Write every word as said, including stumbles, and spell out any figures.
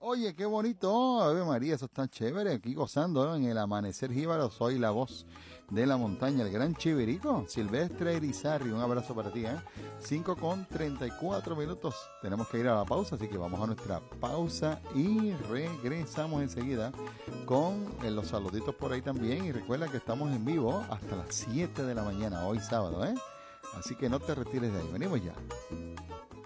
Oye, qué bonito, Ave María, eso está chévere, aquí gozando, ¿no? En el amanecer jíbaro, soy la voz de la montaña, el gran Chivirico, Silvestre Irizarry, un abrazo para ti, ¿eh? cinco con treinta y cuatro minutos, tenemos que ir a la pausa, así que vamos a nuestra pausa y regresamos enseguida con eh, los saluditos por ahí también, y recuerda que estamos en vivo hasta las siete de la mañana, hoy sábado, ¿eh? Así que no te retires de ahí, venimos ya.